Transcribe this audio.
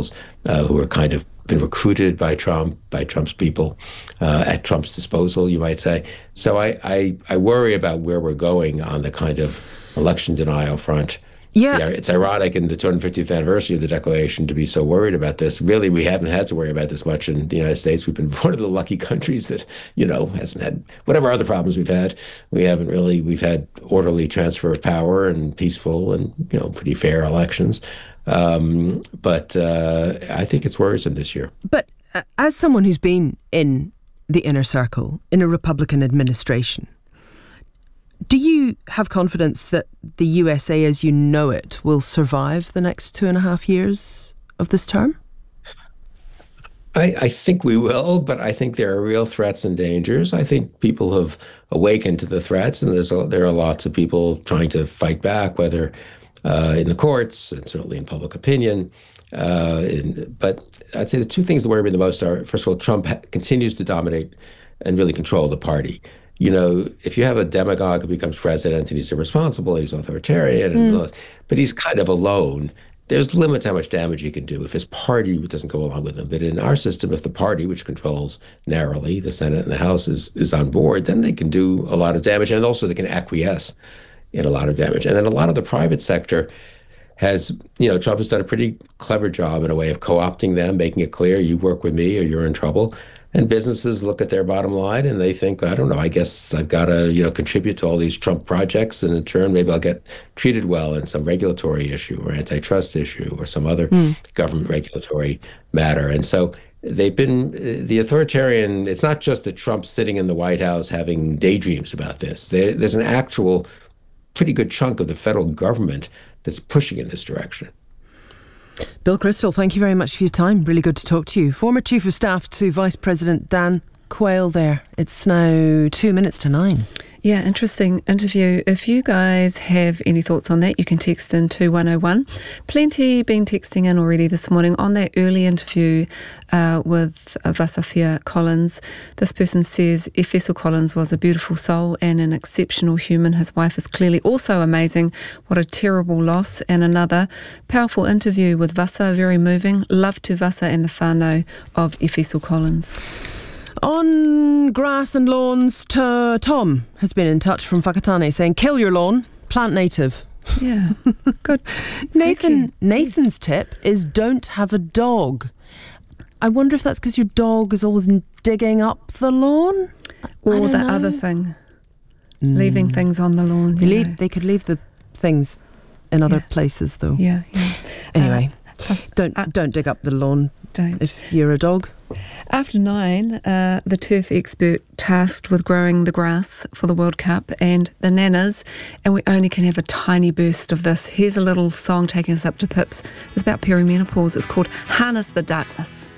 officials who are kind of been recruited by Trump, by Trump's people, at Trump's disposal, you might say. So I worry about where we're going on the kind of election denial front. Yeah, it's ironic in the 250th anniversary of the Declaration to be so worried about this. Really, we haven't had to worry about this much in the United States. We've been one of the lucky countries that, hasn't had whatever other problems we've had. We've had orderly transfer of power and peaceful and, pretty fair elections. But I think it's worrisome this year. But as someone who's been in the inner circle in a Republican administration, do you have confidence that the USA as you know it will survive the next 2.5 years of this term? I think we will, but I think there are real threats and dangers. I think people have awakened to the threats, and there are lots of people trying to fight back, whether in the courts and certainly in public opinion. But I'd say the two things that worry me the most are, first of all, Trump continues to dominate and really control the party. If you have a demagogue who becomes president and he's irresponsible and he's authoritarian, but he's kind of alone, there's limits how much damage he can do if his party doesn't go along with him. But in our system, if the party, which controls narrowly the Senate and the House, is on board, then they can do a lot of damage. And also they can acquiesce in a lot of damage. And then a lot of the private sector has, Trump has done a pretty clever job in a way of co-opting them, making it clear you work with me or you're in trouble. And businesses look at their bottom line and they think, I don't know, I guess I've got to, contribute to all these Trump projects, and in turn, maybe I'll get treated well in some regulatory issue or antitrust issue or some other government regulatory matter. And so they've been the authoritarian. It's not just that Trump's sitting in the White House having daydreams about this. There's an actual pretty good chunk of the federal government that's pushing in this direction. Bill Crystal, thank you very much for your time. Really good to talk to you. Former Chief of Staff to Vice President Dan Quayle there. It's now 9:02. Yeah, interesting interview. If you guys have any thoughts on that, you can text in 2101. Plenty been texting in already this morning on that early interview with Vasafia Collins. This person says, Efeso Collins was a beautiful soul and an exceptional human. His wife is clearly also amazing. What a terrible loss. And another powerful interview with Vasa, very moving. Love to Vasa and the whānau of Efeso Collins. On grass and lawns, Tom has been in touch from Whakatane saying, kill your lawn, plant native. Yeah, good. Nathan's tip is don't have a dog. I wonder if that's because your dog is always digging up the lawn? Or the other thing, leaving things on the lawn. They could leave the things in other places though. Yeah. Anyway, don't dig up the lawn. Don't. If you're a dog. After 9, the turf expert tasked with growing the grass for the World Cup and the nanas, and we only can have a tiny burst of this. Here's a little song taking us up to pips. It's about perimenopause. It's called Harness the Darkness.